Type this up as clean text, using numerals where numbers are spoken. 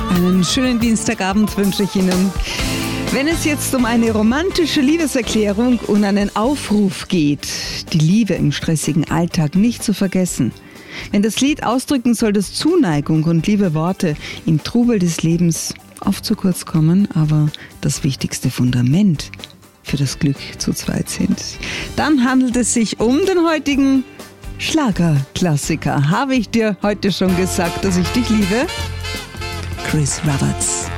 Einen schönen Dienstagabend wünsche ich Ihnen. Wenn es jetzt um eine romantische Liebeserklärung und einen Aufruf geht, die Liebe im stressigen Alltag nicht zu vergessen. Wenn das Lied ausdrücken soll, dass Zuneigung und liebe Worte im Trubel des Lebens oft zu kurz kommen, aber das wichtigste Fundament für das Glück zu zweit sind, dann handelt es sich um den heutigen Schlagerklassiker. Habe ich dir heute schon gesagt, dass ich dich liebe? Chris Roberts.